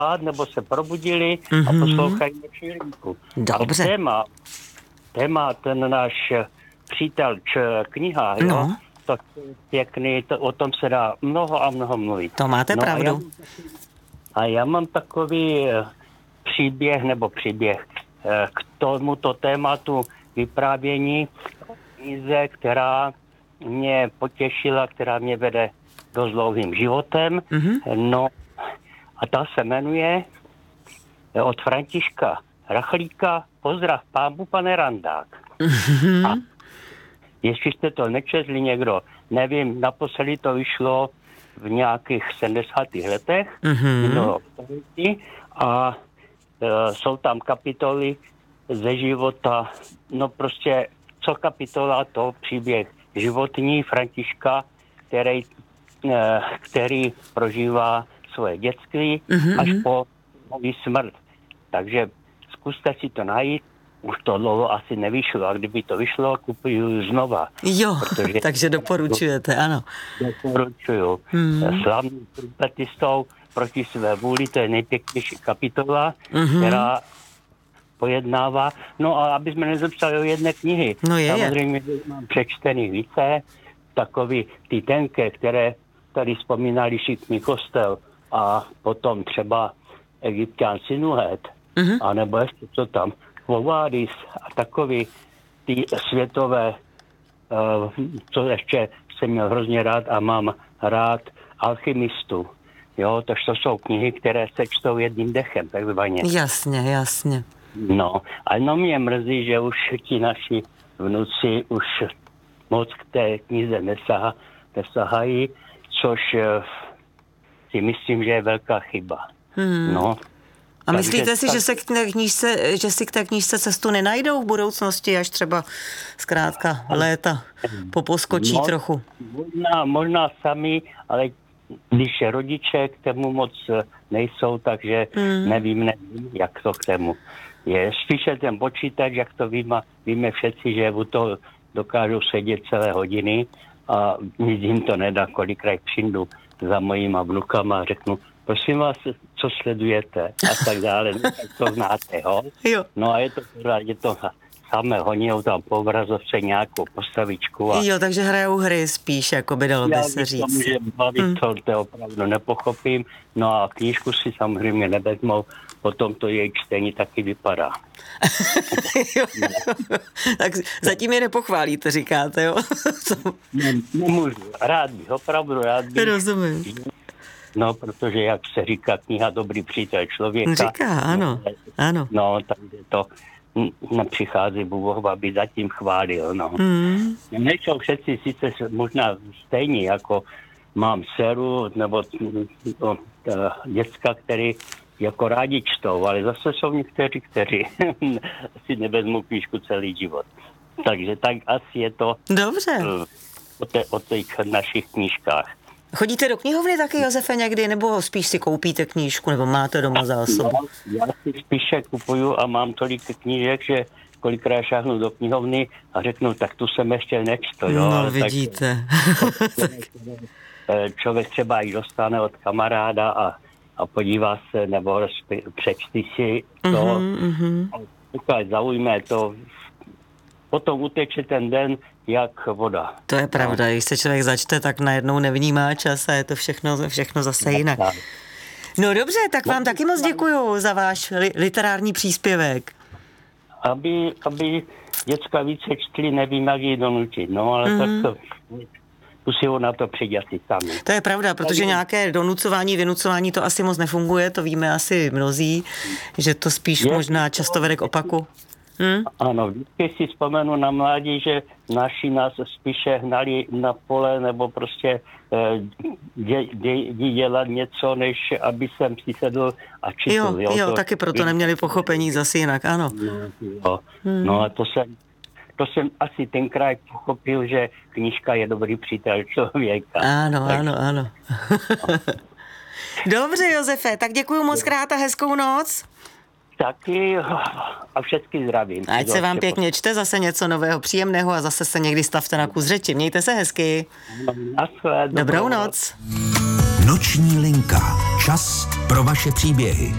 spát, nebo se probudili a poslouchají naši linku. Dobře. A téma ten náš přítel kniha, jo? To je pěkný, o tom se dá mnoho a mnoho mluvit. To máte pravdu. A já mám takový příběh k tomuto tématu vyprávění knize, která mě potěšila, která mě vede dost dlouhým životem. No a ta se jmenuje od Františka Rachlíka Pozdrav pámu, pane Randák. A jestli jste to nečetli někdo, nevím, naposledy to vyšlo v nějakých 70. letech a jsou tam kapitoly ze života, no prostě co kapitola, to příběh životní Františka, který prožívá svoje dětství až po nový smrt. Takže zkuste si to najít. Už to dlouho asi nevyšlo, a kdyby to vyšlo, kupuju znova. Jo, takže doporučujete, ano. Doporučuju. Slavným trumpetistou proti své vůli, to je nejpěknější kapitola, která pojednává. No a aby jsme nezapsali o jedné knihy. No samozřejmě mám přečtený více, takový ty tenké, které tady vzpomínali Šikmý kostel a potom třeba Egypťan Sinuhet, anebo ještě co tam, Vovádis a takový ty světové, co ještě jsem měl hrozně rád a mám rád, Alchymistu. Jo, to jsou knihy, které se čtou jedním dechem, takzvaně. Jasně. No, ale mě mrzí, že už ti naši vnuci už moc k té knize nesahají, což si myslím, že je velká chyba. No. A myslíte si, že si k té knížce cestu nenajdou v budoucnosti, až třeba zkrátka léta poposkočí trochu? Možná sami, ale když rodiče k tomu moc nejsou, takže nevím, jak to k tomu je. Spíše ten počítač, jak to víme všetci, že u toho dokážou sedět celé hodiny a nic jim to nedá, kolikrát přijdu za mojima vnukama a řeknu, prosím vás, co sledujete a tak dále, tak to znáte, jo? No a je to samé, honijou tam po obrazovce nějakou postavičku. Jo, takže hrajou hry spíš, jako by dalo by se říct. Já může bavit, to opravdu nepochopím, no a knížku si samozřejmě nevezmou, potom to její čtení taky vypadá. Tak zatím je nepochválíte, říkáte, jo? Nemůžu, opravdu rád bych. Rozumím. No, protože, jak se říká, kniha dobrý přítel člověka. Říká, ano. No, takže to nepřichází Bůh, aby zatím chválil, no. Nejsou všetci sice možná stejní, jako mám dceru, nebo děcka, který jako rádi čtou, ale zase jsou někteří, kteří si nevezmou knížku celý život. Takže tak asi je to dobře. O těch našich knížkách. Chodíte do knihovny taky, Josefe, někdy, nebo spíš si koupíte knížku, nebo máte doma zásobu? No, já si spíše kupuju a mám tolik knížek, že kolikrát šáhnu do knihovny a řeknu, tak tu jsem ještě nečto. Jo? No, ale vidíte. Tak, člověk třeba i dostane od kamaráda a podívá se, nebo přečti si to. A zaujme to. Potom uteče ten den jak voda. To je pravda, když se člověk začte, tak najednou nevnímá čas a je to všechno zase jinak. No dobře, tak vám taky moc děkuju za váš literární příspěvek. Aby děcka více čtli, nevím, jak ji donutit, no ale tak to musí na to přijít asi sami. To je pravda, protože nějaké donucování, vynucování to asi moc nefunguje, to víme asi mnozí, že to spíš možná často vede k opaku. Ano, vždycky si vzpomenu na mládí, že naši nás spíše hnali na pole nebo prostě dělat něco, než aby jsem si sedl a četl. Jo, taky proto neměli pochopení zase jinak, ano. No a to jsem asi tenkrát pochopil, že knížka je dobrý přítel člověka. Ano. Dobře, Josefe, tak děkuju moc krát a hezkou noc. Taky a všechny zdravím. Ať se vám pěkně čte zase něco nového, příjemného a zase se někdy stavte na kus řeči. Mějte se hezky. Dobrou noc. Noční linka. Čas pro vaše příběhy.